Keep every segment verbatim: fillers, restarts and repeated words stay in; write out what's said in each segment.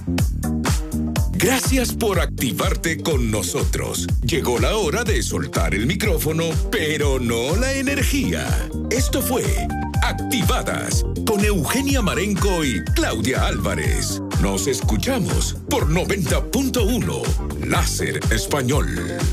Gracias por activarte con nosotros. Llegó la hora de soltar el micrófono, pero no la energía. Esto fue Activadas con Eugenia Marenco y Claudia Álvarez. Nos escuchamos por noventa punto uno Láser Español.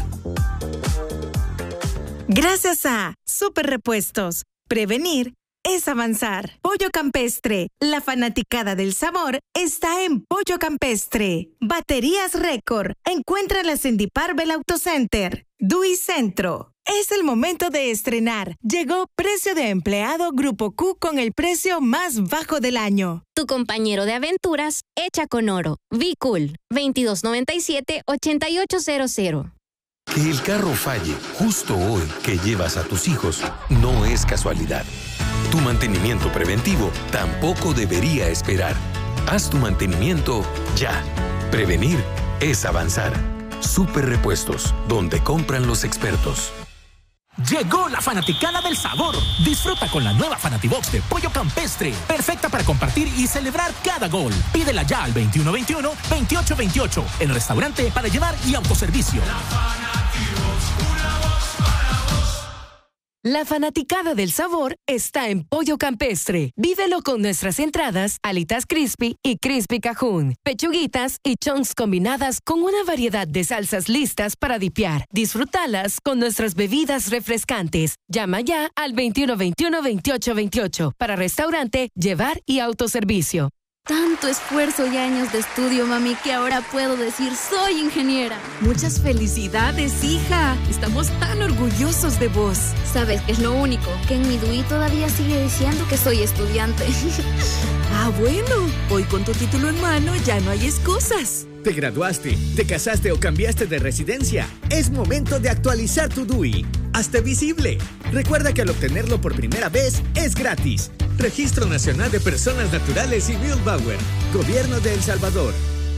Gracias a Super Repuestos. Prevenir es avanzar. Pollo Campestre. La fanaticada del sabor está en Pollo Campestre. Baterías Récord. Encuéntralas en Diparvel Auto Center. Dui Centro. Es el momento de estrenar. Llegó precio de empleado Grupo Q con el precio más bajo del año. Tu compañero de aventuras hecha con oro. Be Cool. veintidós noventa y siete, ochenta y ocho cero cero. Que el carro falle justo hoy que llevas a tus hijos no es casualidad. Tu mantenimiento preventivo tampoco debería esperar. Haz tu mantenimiento ya. Prevenir es avanzar. Super Repuestos, donde compran los expertos. Llegó la fanaticada del sabor. Disfruta con la nueva Fanatibox de Pollo Campestre. Perfecta para compartir y celebrar cada gol. Pídela ya al veintiuno veintiuno, veintiocho veintiocho. En restaurante para llevar y autoservicio. La Fanatibox, una voz para vos. La fanaticada del sabor está en Pollo Campestre. Vívelo con nuestras entradas, alitas crispy y crispy cajún, pechuguitas y chunks combinadas con una variedad de salsas listas para dipear. Disfrútalas con nuestras bebidas refrescantes. Llama ya al veintiuno veintiuno, veintiocho veintiocho para restaurante, llevar y autoservicio. Tanto esfuerzo y años de estudio, mami, que ahora puedo decir soy ingeniera. Muchas felicidades, hija. Estamos tan orgullosos de vos. ¿Sabes qué es lo único? Que en mi D U I todavía sigue diciendo que soy estudiante. Ah, bueno. Hoy con tu título en mano ya no hay excusas. ¿Te graduaste, te casaste o cambiaste de residencia? Es momento de actualizar tu D U I. Hazte visible. Recuerda que al obtenerlo por primera vez es gratis. Registro Nacional de Personas Naturales y Bauer. Gobierno de El Salvador.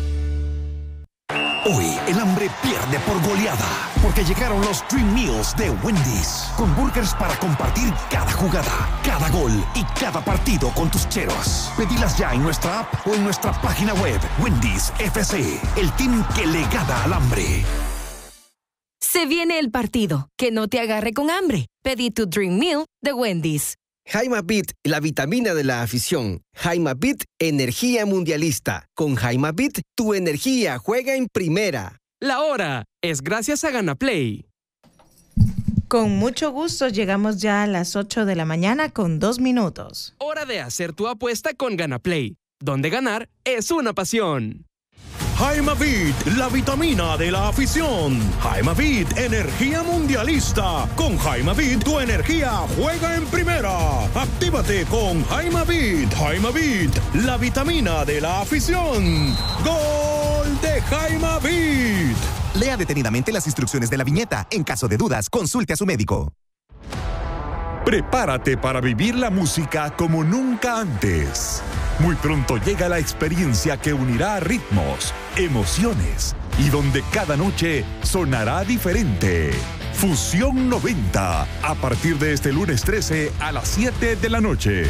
Hoy el hambre pierde por goleada, porque llegaron los Dream Meals de Wendy's, con burgers para compartir cada jugada, cada gol y cada partido con tus cheros. Pedilas ya en nuestra app o en nuestra página web. Wendy's F C, el team que le gana al hambre. Se viene el partido. Que no te agarre con hambre. Pedí tu Dream Meal de Wendy's. Jaimabit, la vitamina de la afición. Jaimabit, energía mundialista. Con Jaimabit, tu energía juega en primera. La hora es gracias a Ganaplay. Con mucho gusto llegamos ya a las ocho de la mañana con dos minutos. Hora de hacer tu apuesta con Ganaplay, donde ganar es una pasión. Jaimabit, la vitamina de la afición. Jaimabit, energía mundialista. Con Jaimabit, tu energía juega en primera. Actívate con Jaimabit. Jaimabit, la vitamina de la afición. ¡Gol de Jaimabit! Lea detenidamente las instrucciones de la viñeta. En caso de dudas, consulte a su médico. Prepárate para vivir la música como nunca antes. Muy pronto llega la experiencia que unirá ritmos, emociones y donde cada noche sonará diferente. Fusión noventa, a partir de este lunes trece a las siete de la noche.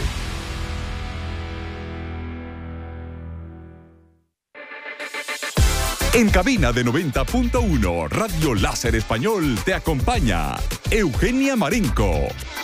En cabina de noventa punto uno, Radio Láser Español te acompaña Eugenia Marenco.